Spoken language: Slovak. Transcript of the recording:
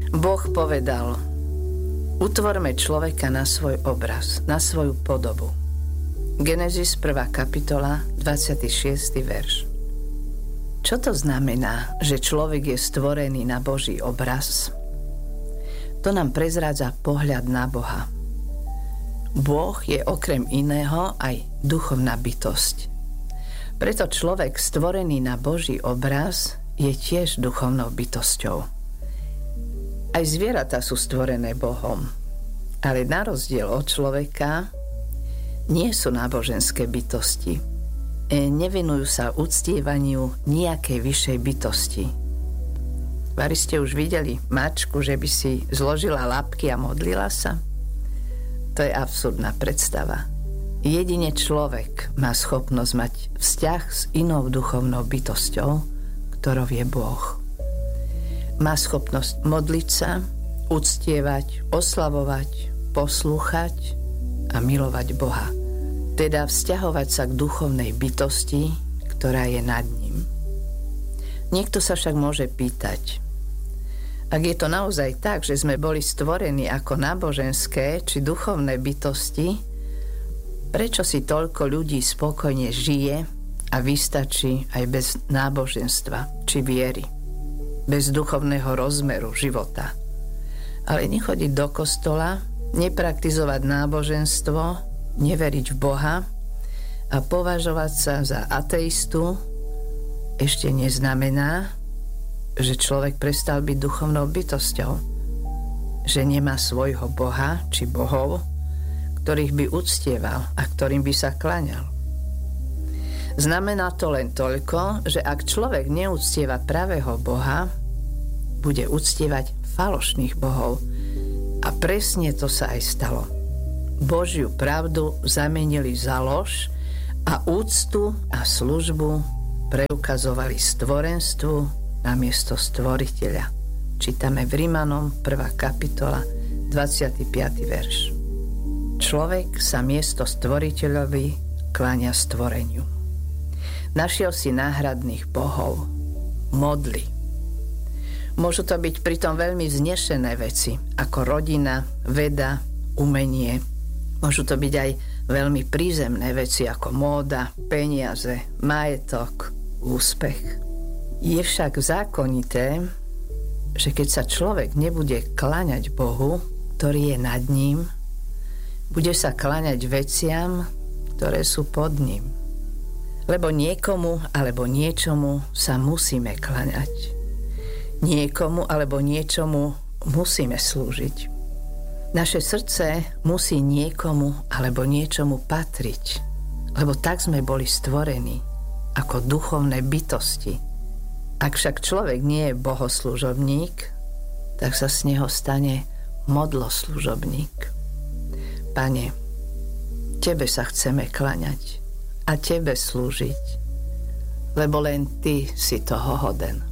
Boh povedal: utvorme človeka na svoj obraz, na svoju podobu. Genesis 1. kapitola, 26. verš. Čo to znamená, že človek je stvorený na Boží obraz? To nám prezrádza pohľad na Boha. Boh je okrem iného aj duchovná bytosť. Preto človek stvorený na Boží obraz je tiež duchovnou bytosťou. Aj zvieratá sú stvorené Bohom, ale na rozdiel od človeka nie sú náboženské bytosti. Nevenujú sa uctievaniu nejakej vyššej bytosti. Vari ste už videli mačku, že by si zložila labky a modlila sa? To je absurdná predstava. Jedine človek má schopnosť mať vzťah s inou duchovnou bytosťou, ktorou je Boh. Má schopnosť modliť sa, uctievať, oslavovať, poslúchať a milovať Boha. Teda vzťahovať sa k duchovnej bytosti, ktorá je nad ním. Niekto sa však môže pýtať: ak je to naozaj tak, že sme boli stvorení ako náboženské či duchovné bytosti, prečo si toľko ľudí spokojne žije a vystačí aj bez náboženstva či viery, bez duchovného rozmeru života? Ale nechodiť do kostola, nepraktizovať náboženstvo, neveriť v Boha a považovať sa za ateistu ešte neznamená, že človek prestal byť duchovnou bytosťou, že nemá svojho Boha či bohov, ktorých by uctieval a ktorým by sa kláňal. Znamená to len toľko, že ak človek neúctieva pravého Boha, bude uctievať falošných bohov. A presne to sa aj stalo. Božiu pravdu zamenili za lož a úctu a službu preukazovali stvorenstvu namiesto stvoriteľa. Čítame v Rimanom 1. kapitola 25. verš. Človek sa miesto stvoriteľovi kláňa stvoreniu. Našiel si náhradných bohov, modly. Môžu to byť pritom veľmi vznešené veci, ako rodina, veda, umenie. Môžu to byť aj veľmi prízemné veci ako móda, peniaze, majetok, úspech. Je však zákonité, že keď sa človek nebude kláňať Bohu, ktorý je nad ním, bude sa kláňať veciam, ktoré sú pod ním. Lebo niekomu alebo niečomu sa musíme kláňať. Niekomu alebo niečomu musíme slúžiť. Naše srdce musí niekomu alebo niečomu patriť, lebo tak sme boli stvorení ako duchovné bytosti. Ak však človek nie je bohoslúžobník, tak sa z neho stane modloslužobník. Pane, Tebe sa chceme kláňať a Tebe slúžiť, lebo len Ty si toho hoden.